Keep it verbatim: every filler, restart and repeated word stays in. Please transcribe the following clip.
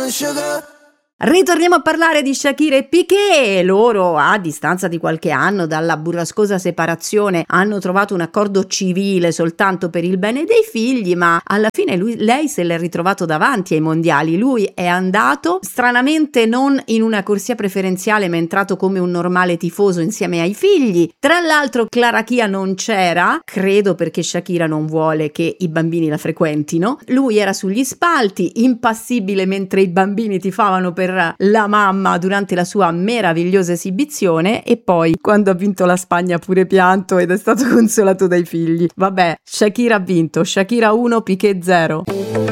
sugar. Ritorniamo a parlare di Shakira e Piqué. Loro, a distanza di qualche anno dalla burrascosa separazione, hanno trovato un accordo civile soltanto per il bene dei figli, ma alla fine lui, lei se l'è ritrovato davanti ai mondiali. Lui è andato stranamente non in una corsia preferenziale, ma è entrato come un normale tifoso insieme ai figli. Tra l'altro Clara Chia non c'era, credo perché Shakira non vuole che i bambini la frequentino. Lui era sugli spalti, impassibile, mentre i bambini tifavano per la mamma durante la sua meravigliosa esibizione, e poi quando ha vinto la Spagna pure pianto ed è stato consolato dai figli. Vabbè, Shakira ha vinto, Shakira uno, Piqué zero.